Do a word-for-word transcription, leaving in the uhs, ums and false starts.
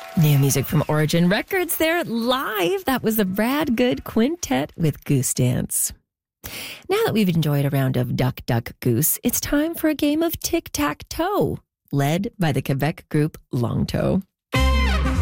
New music from Origin Records there live. That was the Brad Good Quintet with Goose Dance. Now that we've enjoyed a round of Duck, Duck, Goose, it's time for a game of tic-tac-toe, led by the Quebec group Longtoe.